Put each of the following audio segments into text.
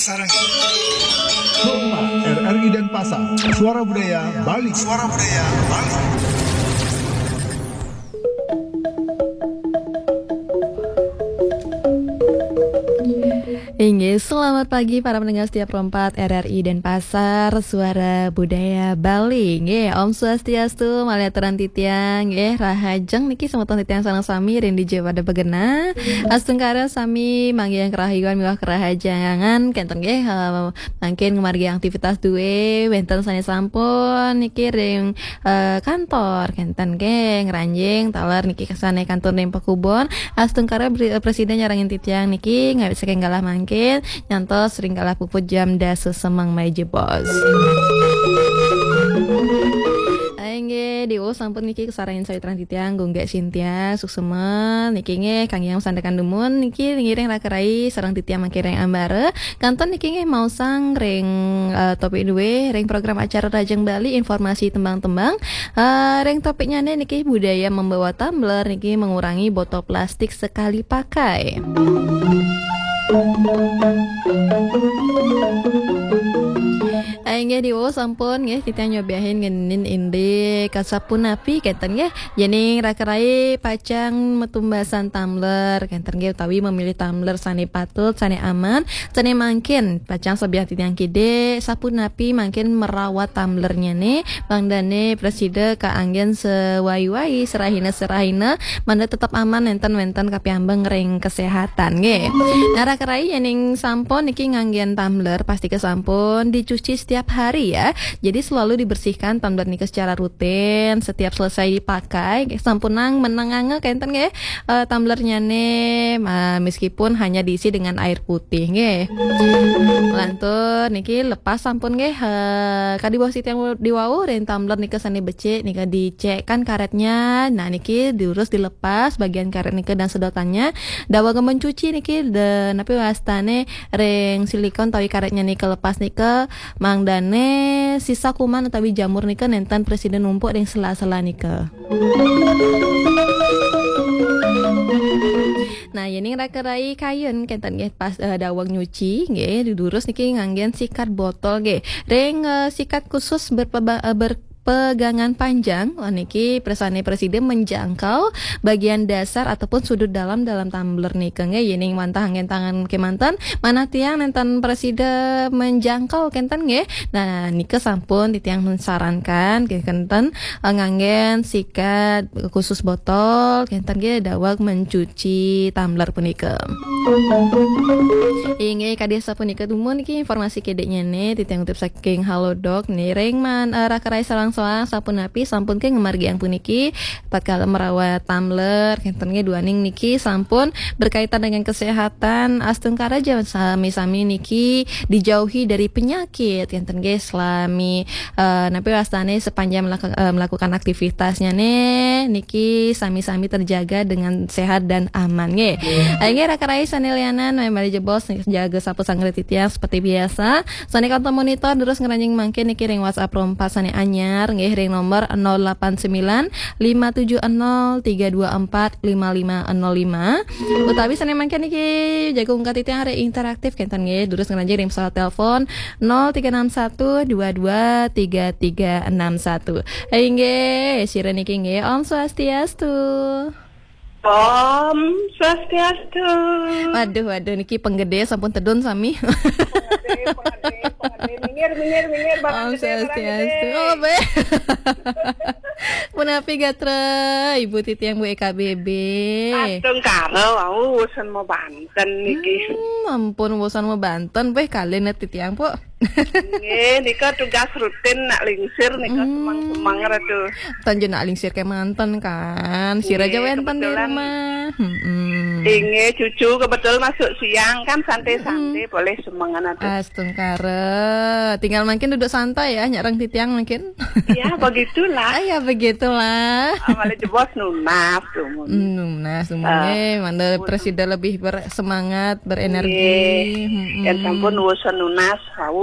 Sarangi. RRI Denpasar, Suara Budaya Bali. Suara Budaya Bali. Selamat pagi para pendengar setiap perempat RRI Denpasar, Suara Budaya Bali. Om Swastiastu, Malayataran Titiang, Rahajeng niki semeton titiang sanang sami rin di Jawa pada begena. Astungkara sami manggiang kerahiwan miwah kerahajangan kenten mungkin ngemargi aktivitas duwe wenten sane sampun niki ring kantor kenten ngeranjing taler niki kesane kantor ning Pakubon. Astungkara presiden nyarangin titiang niki nggak bisa kenggalah mangkin nyantos sering kalah puput jam dasu semang maiji bos. Aenge diwo sampun niki kesarahin saya titang gonggak Sintia suksemen niki kang yang sandakan dumun niki ngiring rakerai sarang titiang makireng ambare kanton niki mau sang ring topik duwe ring program acara Rajeng Bali informasi tembang-tembang ring topiknya niki budaya membawa tumbler niki mengurangi botol plastik sekali pakai. Aingnya diwo sampun nggih kita nyobain ngenin indi kasapun api kenten nggih yen rakerai pacang metumbasan tumbler kenten nggih utawi memilih tumbler sane patut sane aman sane mangkin pacang sebiah titiang kide sapun api mangkin merawat tumblernya nih bangdane preside kaanggen sewai-wai serahina manda tetap aman enten kapiambeng ring kesehatan nggih. Nah rakerai yen sampun niki nganggen tumbler pasti kesampun dicuci setiap hari ya. Jadi selalu dibersihkan tumbler niki secara rutin setiap selesai dipakai. Sampunang menangange kenten nggih tumblernya nih meskipun hanya diisi dengan air putih nggih. Lantun niki lepas sampun nggih kadi bawah sitiang diwawu ren tumbler niki sane becik nika dicek kan karetnya. Nah niki diurus dilepas bagian karet niki dan sedotannya. Dawa mencuci niki napi wastane ring silikon tawi karetnya niki lepas niki mangdane sisa kuman utawi jamur nika nenten presiden numpuk ring sela-sela nika. Nah, ini rakerai kayun kenten nggih pas dawang nyuci nggih didurus niki nganggen sikat botol nggih. Ring sikat khusus pegangan panjang niki presane presiden menjangkau bagian dasar ataupun sudut dalam tumbler niki nggih yening mantah angin tangan kemanten mana tiang nenten presiden menjangkau kenten nggih. Nah niki sampun titiang mensarankan kenten nganggen sikat khusus botol kenten nggih dawag mencuci tumbler punika. Inge kadesa punika dumun niki informasi kedeknya nih titiang utip saking Halodoc nih ring man rakerai sarang sampun api sampun ke ngemargi yang puniki pat kala merawat tumbler kenten ge duaning niki sampun berkaitan dengan kesehatan astungkara jangan sami-sami niki dijauhi dari penyakit kenten ge selami napi wastane sepanjang melakukan aktivitasnya nih niki sami-sami terjaga dengan sehat dan aman ge. Aing rakerai sanelianan memari jebos jaga sapu sangre titiang seperti biasa sane kantor monitor terus ngeranjing mangke niki ring WhatsApp rompa sane anyar nggih ring nomor 089 570 324 5505 utawi sane mangke niki jago ungkat titiang are interaktif kenten nggih terus ngeranjing ring pesawat telepon 0361 22 3361. Nggih sire niki nggih Om Swastiastu. Om Swastiastu. Waduh niki penggede sampun tedun sami. Minggir Om Swastiastu. Oh be. Punapi gatra Ibu Titiang Bu EKBB. Atung karo wau wusan mau Banten niki. Ampun wusan mau Banten beh kalian Titiang po. Nggih, nika tugas rutin nak lingsir nika semang-semang ratu. Tanjung nak lingsir ke manten kan. Si Raja wenten di rumah. Inge cucu kebetulan masuk siang kan santai-santai boleh semangan ada. Astungkara. Tinggal makin duduk santai ya nyarang titiang mungkin. Ya begitulah. Ya begitulah. Malah jebos nunas tuh. Nunas semuanya. Mana presiden lebih bersemangat, berenergi. Ya sampun wusan nunas, tahu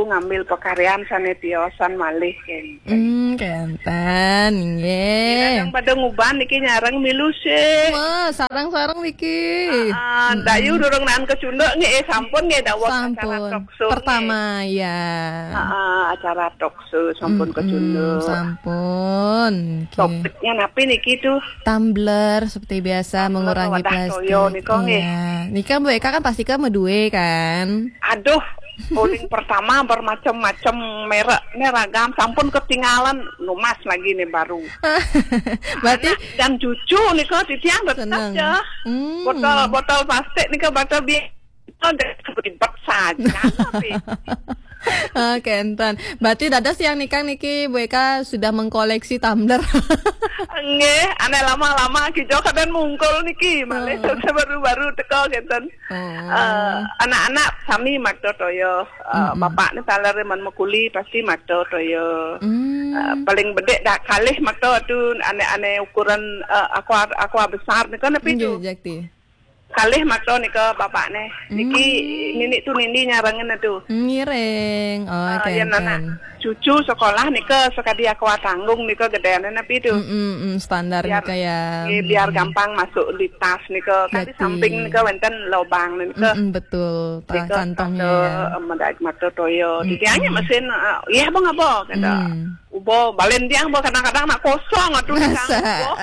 baru ngambil pekaryan sane tiosan malih Kenten nggih. Yang pada nguban niki nyareng milu sih. Wah, sarang-sarang niki. Dayu durung naan kecunduk nggih sampun nggih dawuh acara Sampun. talkshow. Pertama ya. Acara talkshow sampun kecunduk. Sampun. Nggih. Topiknya napi niki tuh? Tumbler seperti biasa mengurangi wadah plastik. toyo niko nggih. Iya. Nika Bu Eka kan pasti kan medue kan. Aduh, Uling pertama bermacam-macam mereknya ragam, sampun ketinggalan numas lagi nih baru. Berarti Anak dan cucu nih kok titiang betah seneng. ya. Botol plastik nih kok botol ribet saja. Tapi Kenten. Berarti dadas yang nikah niki Bu Eka sudah mengkoleksi tumbler. nggih, aneh lama-lama kijo kadang mungkul niki, malih baru-baru teko genten. Anak-anak sami makdo toyo, bapak nih taler man mekuli pasti makdo toyo. Paling bedek dak kalih makdo tuh aneh-aneh ukuran aqua besar nih kan tapi Nggih, tuh. Jakti. Kalih makdo nih ke bapaknya. Niki nini nyarangin tuh. Ngiring. Oh, Ya nana kenten. cucu sekolah nih ke sekadi aqua tanggung nih ke gedean napi tuh. Standar Biar- nika ya. Biar gampang masuk di tas nih ke kan di Jati. samping nih ke wenten lobang nih ke Betul, nih ke kantongnya ya. mendaik makdo toyo ditiangnya mesin iya bang apa kata ubo balen tiang bo kadang-kadang nak kosong atuh di Masa?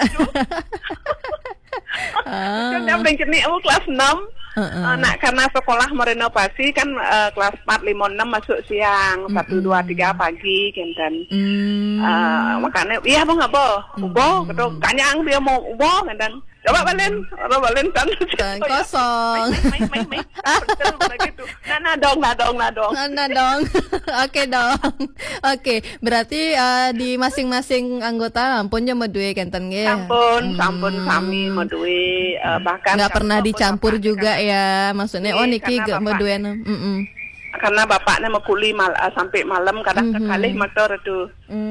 kan yang bengkini kelas 6 nak karena sekolah merenovasi kan kelas 4, 5, 6 masuk siang 1, 2, 3 pagi kan makanya iya bang apa ubo kata kanyang dia mau ubo kan coba balen kan Kosong. main betul begitu nah dong Nah dong. Oke dong. Oke, berarti di masing-masing anggota ampun ya medue kenten nggih. sampun sami medue bahkan Nggak pernah sampun dicampur bapak juga kan. ya. Maksudnya Iya, niki karena gak bapak- medue karena bapaknya mau kuli sampai malam kadang kekalih motor itu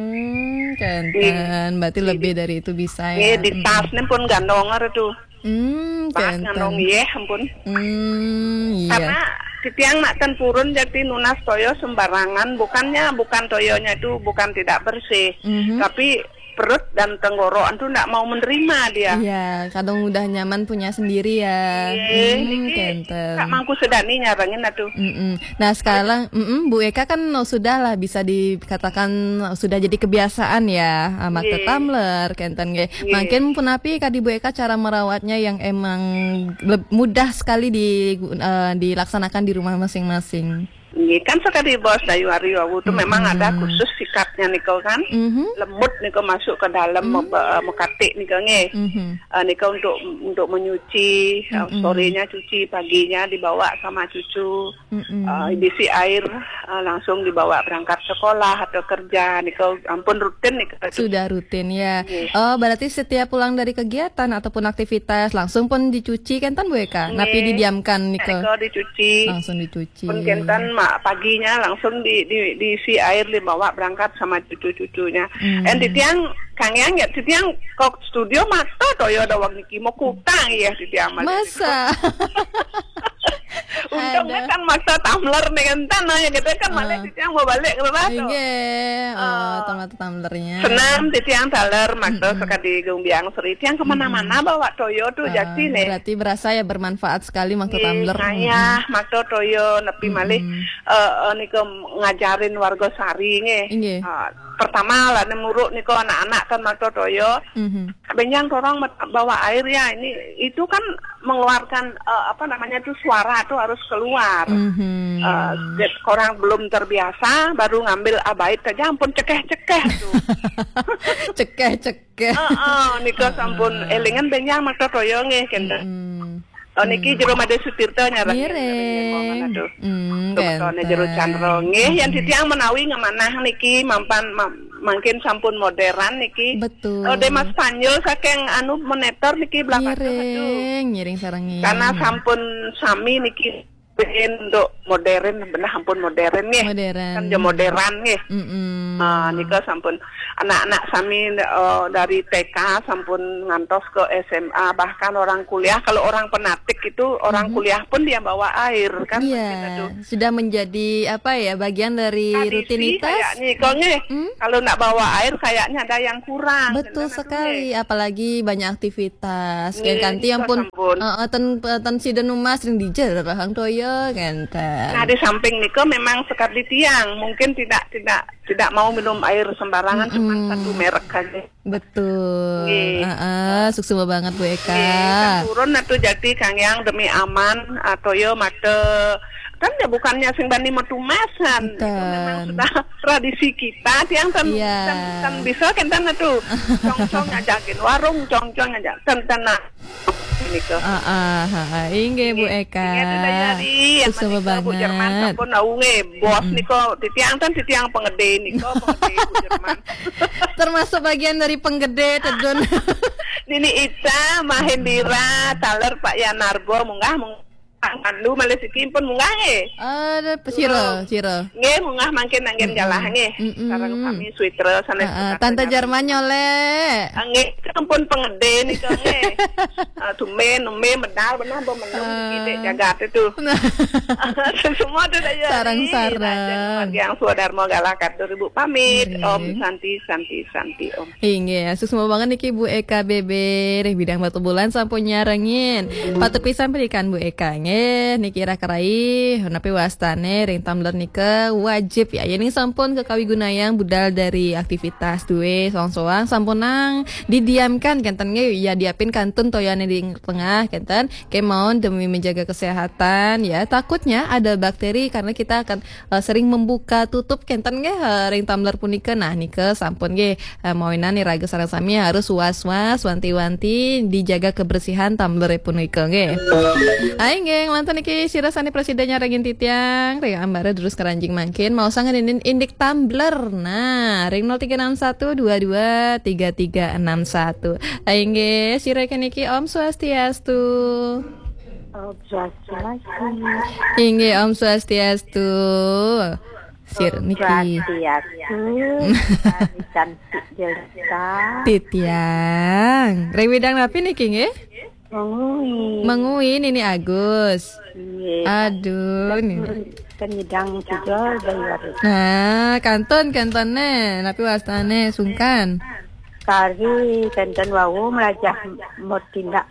Kenten. Berarti lebih dari itu bisa ya. di tasnya pun gandonger itu bahas Kenten. ngandong iya ampun Iya. karena titiang nak ten purun jadi nunas toyo sembarangan bukan toyonya itu bukan tidak bersih tapi perut dan tenggorokan tuh ndak mau menerima dia. Iya, kadang udah nyaman punya sendiri ya. Kenten. Kak mangku sedani nyarangin atuh. Nah sekarang Bu Eka kan sudah lah bisa dikatakan sudah jadi kebiasaan ya make tumbler kenten nggih. Makin punapi kadi Bu Eka cara merawatnya yang emang mudah sekali dilaksanakan di rumah masing-masing. Ini kan sekali bos Dayu Aryo itu memang ada khusus sikapnya niko kan, lembut niko masuk ke dalam mekatik niko nge, niko untuk menyuci, sorenya cuci, paginya dibawa sama cucu, diisi air langsung dibawa berangkat sekolah atau kerja niko, ampun rutin niko. Sudah rutin ya. Oh berarti setiap pulang dari kegiatan ataupun aktivitas langsung pun dicuci kan Bu Eka, tapi didiamkan niko. Niko dicuci. Langsung dicuci. Pun kentan paginya langsung diisi air dibawa berangkat sama cucu-cucunya. Titiang Kang Yang ya titiang kok studio makto toyo dawang niki mau kutang ya titiang Masa? untungnya kan makto tumbler dengan tanah ya gitu kan malah titiang mau balik ke rumah tuh. Tomat tumblernya. Senam titiang taler makto sekali gumbiang seri tiang kemana-mana bawa toyo tuh jadi nih. Berarti berasa ya bermanfaat sekali makto tumbler. Saya makto toyo nepi malih niko ngajarin warga sari nge. Pertama lah nemuruk niko anak-anak kan makto toyo. Benjang orang bawa air ya ini itu kan mengeluarkan itu suara tuh harus keluar. Orang belum terbiasa baru ngambil abait aja ampun cekeh tuh. Cekeh. Niko sampun elingan benjang makto toyo nge kenda. Niki jero Made Sutirto Ngiring. Tone jero Chandra nggih yang titiang menawi ngemanah niki mungkin sampun modern niki. Betul. Mas Spanyol saking monetor niki belakang Ngiring sareng karena sampun sami niki untuk modern benar ampun modern nggih. Kan jo modern nggih. Nika sampun anak-anak sami dari TK sampun ngantos ke SMA, bahkan orang kuliah. Kalau orang penatik itu orang kuliah pun dia bawa air kan. Iya, sudah menjadi apa ya, bagian dari tradisi rutinitas. Kayaknya kayaknya kalau nggak bawa air kayaknya ada yang kurang. Betul sekali, apalagi banyak aktivitas. Kayak kanti yang pun ten siden rumah sering dijer hang toyo kan. Nah di samping niko memang sekali tiang, mungkin tidak mau minum air sembarangan, cuma satu merek aja. Betul. Sukses banget Bu Eka. Kan turun atau jadi kang yang demi aman atau yo mate kan ya bukannya sing bani metu masan. Itu memang sudah tradisi kita tiang kan bisa kan tuh cong-cong ngajakin warung, cong-cong ngajak tentana niko. Inge Bu Eka. Sukses banget. Bu Jerman sampun naunge bos niko titiang penggede niko penggede Bu Jerman. Termasuk bagian dari penggede tedun. Nini Ica, Mahendira, Taler Pak Yanargo munggah Andu Malaysia pun munggah ada Ciro nggih munggah mangkin anggen jalah nggih sareng kami sweater sanes Tante Jerman nyole nggih ampun penggede nih nggih tumben medal benar menang gede jagat itu semua itu daya sarang yang Suadarmo Galakat 2000 pamit Om Santi Om inge semua banget niki Bu Eka Bebe bidang batu bulan sampun nyarengin patut pisan berikan Bu Eka niki rakerai napi wastane ring tumbler nika wajib ya ini sampun kekawi gunayang budal dari aktivitas duwe soang-soang sampunang didiamkan kenten ya diapin kantun toyane di tengah kenten kemon demi menjaga kesehatan ya takutnya ada bakteri karena kita akan sering membuka tutup kenten ring tumbler punika nah nika sampun mawinan nih raga sareng sami harus was-was wanti-wanti dijaga kebersihan tumbler punika aing lantan iki sirasane presidennya ragin titiang ring ambare terus keranjing mangkin mau sangenin indik tumbler nah ring 0361223361 aing ge siraken iki Om Swastiastu. Om Swastiastu. Inge Om Swastiastu. Sir niki. Cantik jelita. Titiang. Rewidang napi niki nggih? Mengui ini Agus. Aduh ini. Penyidang juga bayar. Nah, kantonnya napi wastane sungkan. Kari kanton wau melajah mau tindak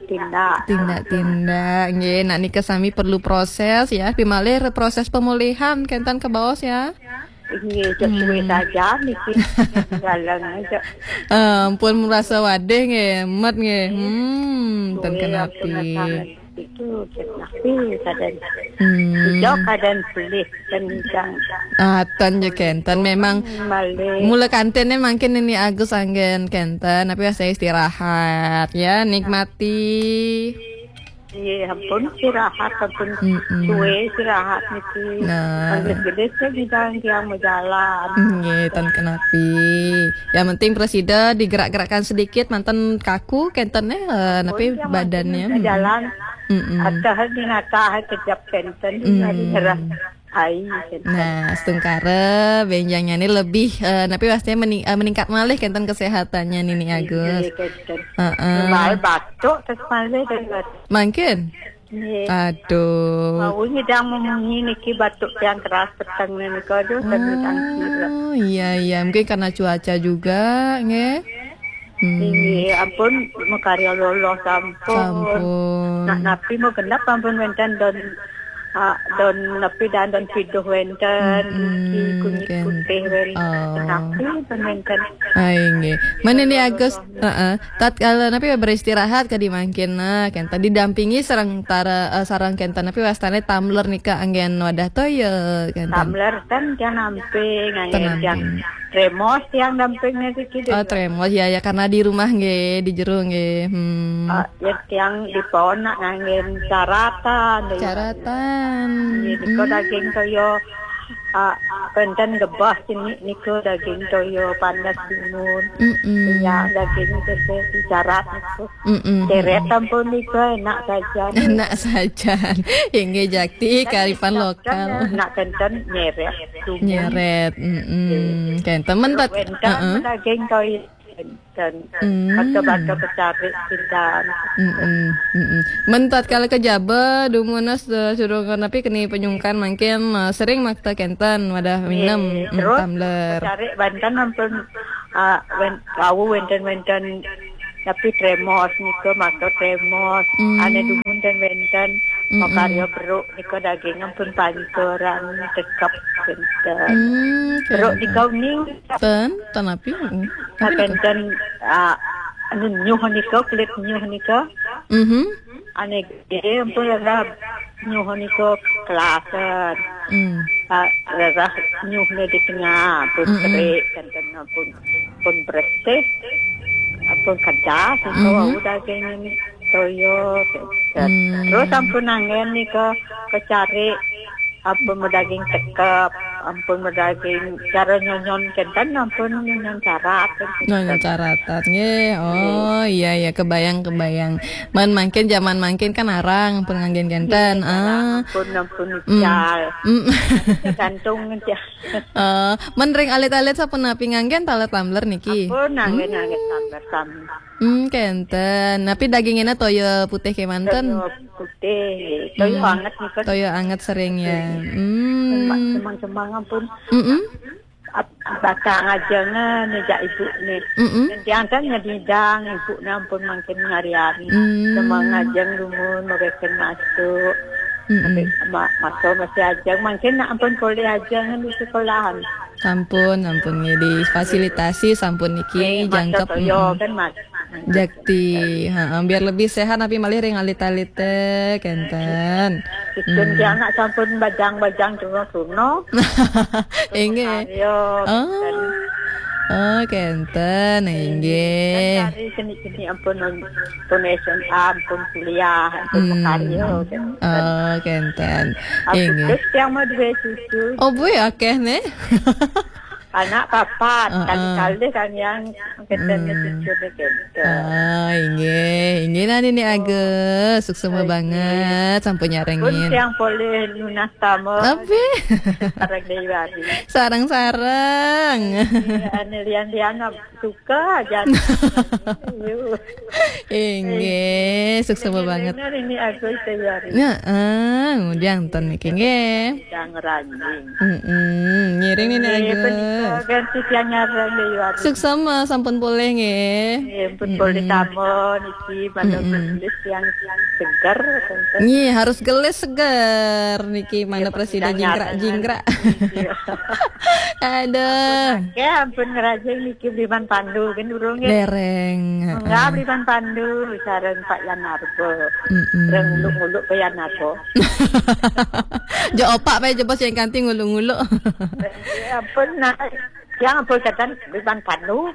nggih nak nika sami perlu proses ya pimalih proses pemulihan kentan ke bawah ya. Nggih sesuai saja niki jalan aja. Ampun merasa wadeh nggih emet nggih. Ten kenapi. Itu kenapi kadan. Kadan pulih kencang. Tan je kenten memang mula kantennya makin ini Agus anggen kenten tapi saya istirahat ya nikmati. Iya, ampun istirahat ampun suwe istirahat niki. Gede bidang yang mau jalan. Nggih, tan kenapi. Yang penting presiden digerak-gerakkan sedikit mantan kaku kentennya tapi badannya jalan. Atau dinata setiap kenten dari herah. Nah, setungkara benjangnya ini lebih tapi pastinya meningkat malih kenten kesehatannya Nini Agus. Mal batuk terus malih mungkin. Aduh. Mau ngidang memungi niki batuk yang keras petang niki aduh iya mungkin karena cuaca juga nggih. Ampun makarya lolo sampun. Nak napi mau genap ampun wenten don napi dan don piduh wenten kunyit putih napi wenten. Nggih. Mana ni Agus? Tatkala napi beristirahat ka dimangkin ken tadi dampingi sareng kenten napi wastane tumbler nika anggen wadah toyo kenten. Tumbler kan yang namping anggen yang tremos yang dampingnya dikit. Tremos ya karena di rumah nggih, di jero nggih. Yang di pohon angin caratan. Jadi kau daging toyo Benten gebah sini niko daging toyo panas timun. Ya daging itu syarat itu. Deret tampun niko enak saja. Enak saja. Hingga jakti kearifan lokal. Enak benten nyeret. Nyeret. Kan temen tat. Benten daging toyo. Dan batu-batu kecari pindah. Mentat kalau ke Jawa dumunas suruh napi kini penyungkan makin sering makta kenten wadah minum tumbler. Cari Banten ampun tahu wenten tapi tremos niko makta tremos ane dumun dan wenten makarya beruk niko daging ampun pancoran dekap kenten. Beruk dikau ning ten tanapi. Benten anu nyuh niko kulit nyuh niko. Ane gede ampun lah nyuh niko kelasan. Lah nyuh di tengah pun kerik kenten pun bersih. Apun kerja, sesuatu daging ini toyo, terus ampun angen nih ke cari ampun daging tekap, ampun daging cara nyon kenten, ampun nyon carat. Nyon caratan, oh iya kebayang. Man makin zaman makin kan arang ampun nganggen kenten, ampun cal, gantung aja. Menring alit-alit sapun napi nganggen talet tumbler niki. Ampun nganggen tumbler kami. Kenten. Tapi dagingnya toyo putih ke manten. Toyo putih. Toyo anget nih kan. Toyo anget sering ya. Cemang-cemang ampun. Bakal ngajangan nejak ibu nih. Diangkat nyadidang ibu nampun makin hari-hari. Cemang ngajang lumun mereka masuk. Masuk masih ajang makin ampun boleh ajangan di sekolahan. Sampun di fasilitasi sampun niki jangkep kan mas jakti biar lebih sehat tapi malih ring alit-alit kenten Kitun anak sampun bajang tuno inge kenten inge sini ampun donation ampun kuliah ampun makaryo kenten inge aku yang mau dua susu boy akeh nih anak papat kali kan yang ketennya cucu kenten. Inge nani Agus suksema banget sampai nyarengin. Pun yang boleh lunas tamu. Tapi sarang dewari. Sarang. Ane lian suka aja. Inge suksema banget. Ini Agus dewari. Ngudang ton niki nge. Yang ranjing. Ngiring ini Agus. Ganti yang nyarang dewari. Suksema sampun boleh nge. Pun boleh tamu niki pada gelis yang segar. Nih harus gelis segar niki mana presiden jingkrak. Ada. Ya ampun ngerajeng niki Bliman Pandu kan durungnya. Dereng. Enggak Bliman Pandu sareng Pak Yanarbo. Reng nguluk-nguluk ke Yanarbo. Jo opak bae jebos yang kanti nguluk-nguluk. Ya ampun nah yang apa katan Bliman Pandu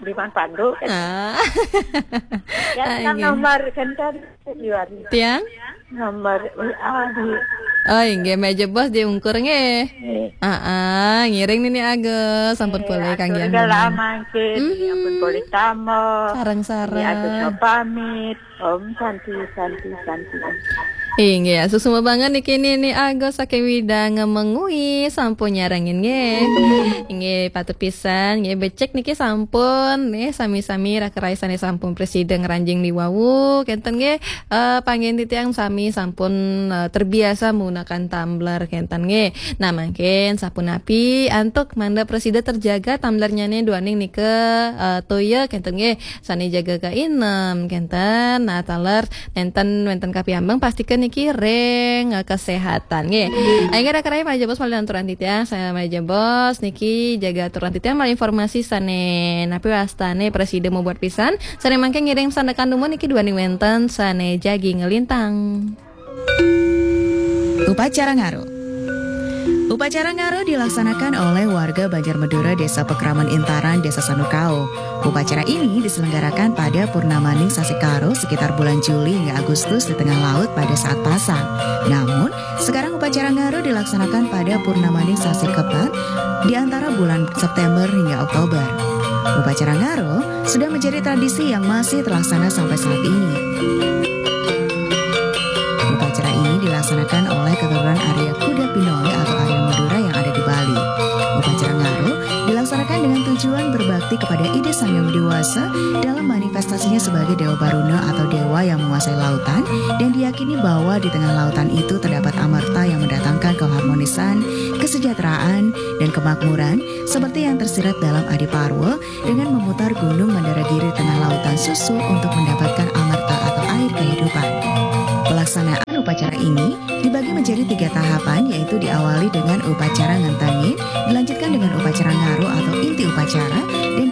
yang nomor kenten liwari tiang nomor inge meja bos diungkur nge ngiring nih Agus sampun boleh Kang Yang lama ampun boleh tamu sarang-sarang Agus pamit Om Santi Inge susuma banget niki nih Agus sake wida ngemengui sampun nyarangin nge inge patut pisan nge becek niki sampun nih sami-sami rakeraisan sampun presiden ngeranjing liwawu kenten nge panggil titiang sami sampun terbiasa menggunakan tumbler kenten nge nah makin sampun api antuk manda presiden terjaga tumblernya nih duaning nike toya kenten nge sani jaga ka inem kenten nah taler nenten kapiambang pastikan niki reng kesehatan nge. Aing ada maja bos malih aturan titiang saya maja bos niki jaga aturan titiang mal informasi sane napi wastane presiden mau buat pisan sane mangke ngiring sandakan dumun niki duaning wenten sane jagi ngelintang. Upacara ngaru Upacara Ngaro dilaksanakan oleh warga Banjarmadura Desa Pekraman Intaran, Desa Sanukau. Upacara ini diselenggarakan pada Purnamaning Sasi Karo sekitar bulan Juli hingga Agustus di tengah laut pada saat pasang. Namun, sekarang upacara Ngaro dilaksanakan pada Purnamaning Sasi Kepat di antara bulan September hingga Oktober. Upacara Ngaro sudah menjadi tradisi yang masih terlaksana sampai saat ini. Upacara ini dilaksanakan oleh keturunan Arya Kuda Pinole atau Arya Madura yang ada di Bali. Upacara Ngaro dilaksanakan dengan tujuan berbakti kepada Ide Sang Hyang Dewasa dalam manifestasinya sebagai Dewa Baruna atau dewa yang menguasai lautan, dan diyakini bahwa di tengah lautan itu terdapat amarta yang mendatangkan keharmonisan, kesejahteraan, dan kemakmuran seperti yang tersirat dalam Adi Parwa dengan memutar gunung Mandaragiri di tengah lautan susu untuk mendapatkan amarta atau air kehidupan. Pelaksanaan upacara ini dibagi menjadi 3 tahapan, yaitu diawali dengan upacara ngentangin, dilanjutkan dengan upacara ngaro atau inti upacara, dan